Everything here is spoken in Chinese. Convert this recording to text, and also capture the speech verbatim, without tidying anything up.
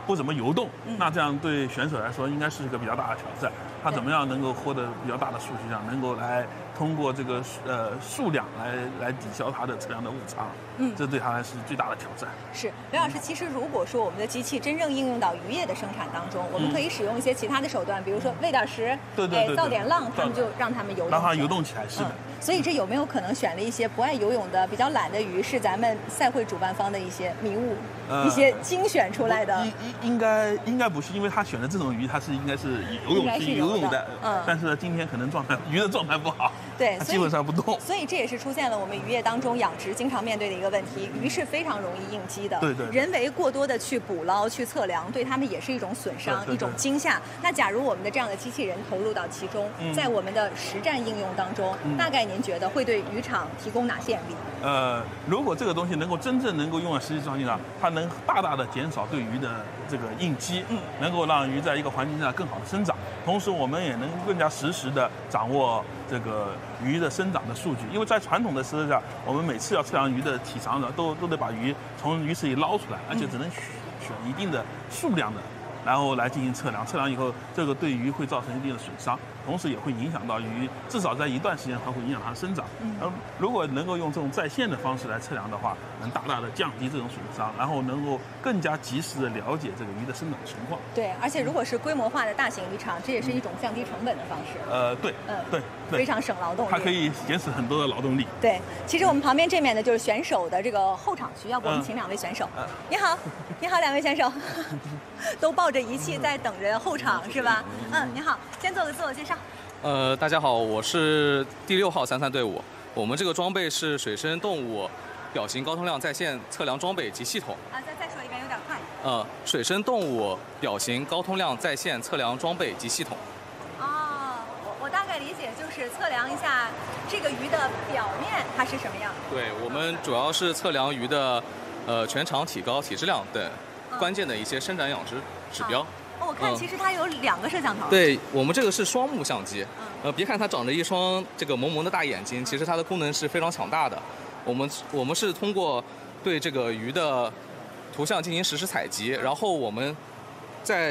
不怎么游动， 嗯、 那这样对选手来说应该是一个比较大的挑战。他怎么样能够获得比较大的数据量，能够来通过这个呃数量来来抵消他的测量的误差？嗯，这对他来是最大的挑战。 是刘老师，其实如果说我们的机器真正应用到渔业的生产当中，我们可以使用一些其他的手段，比如说喂点食， 对对对， 造点浪，他们就让他们游动， 让它游动起来，是的。 嗯所以这有没有可能选了一些不爱游泳的、比较懒的鱼，是咱们赛会主办方的一些迷雾、呃、一些精选出来的？ 应应该应该不是，因为他选的这种鱼，它是应该是游泳是游泳的，嗯，但是呢，今天可能状态鱼的状态不好， 对， 基本上不动。 所以这也是出现了我们渔业当中养殖经常面对的一个问题，鱼是非常容易应激的， 对 对, 对。 人为过多的去捕捞、去测量，对他们也是一种损伤、 对对对， 一种惊吓。那假如我们的这样的机器人投入到其中，嗯、在我们的实战应用当中，嗯、大概您觉得会对渔场提供哪些便利？ 呃，如果这个东西能够真正能够用在实际场景上，它能大大的减少对鱼的这个应激，嗯，能够让鱼在一个环境下更好的生长。同时，我们也能更加实时的掌握这个鱼的生长的数据。因为在传统的时代下，我们每次要测量鱼的体长的，都都得把鱼从鱼池里捞出来，而且只能选选一定的数量的，然后来进行测量。测量以后，这个对鱼会造成一定的损伤。同时也会影响到鱼，至少在一段时间还会影响它的生长。嗯，而如果能够用这种在线的方式来测量的话，能大大的降低这种损伤，然后能够更加及时的了解这个鱼的生长情况。 对，而且如果是规模化的大型渔场，这也是一种降低成本的方式。 呃，对， 嗯， 对，对， 非常省劳动力， 它可以节省很多的劳动力。 对，其实我们旁边这面呢就是选手的这个候场区，要不我们请两位选手。嗯、你好，你好，两位选手，都抱着仪器在等着候场是吧？嗯，你好，先做个自我介绍。 呃，大家好，我是第六号三三队伍。我们这个装备是水生动物表型高通量在线测量装备及系统。 啊，再再说一遍，有点快。 呃，水生动物表型高通量在线测量装备及系统。 哦，我我大概理解就是测量一下这个鱼的表面它是什么样的。 对，我们主要是测量鱼的呃全长、体高、体质量等关键的一些生长养殖指标。 哦哦，我看其实它有两个摄像头。 嗯、对我们这个是双目相机，嗯、呃，别看它长着一双这个萌萌的大眼睛，其实它的功能是非常强大的。我们我们是通过对这个鱼的图像进行实时采集，然后我们在